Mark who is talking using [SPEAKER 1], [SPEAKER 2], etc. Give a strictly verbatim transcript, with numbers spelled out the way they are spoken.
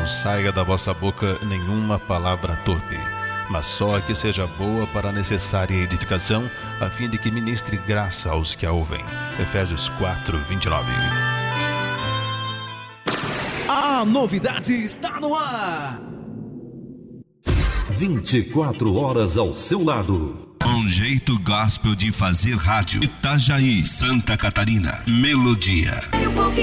[SPEAKER 1] não saia da vossa boca nenhuma palavra torpe, mas só a que seja boa para a necessária edificação, a fim de que ministre graça aos que a ouvem. Efésios quatro, vinte e nove.
[SPEAKER 2] A novidade está no ar.
[SPEAKER 3] vinte e quatro horas ao seu lado.
[SPEAKER 4] Um jeito gospel de fazer rádio. Itajaí, Santa Catarina. Melodia.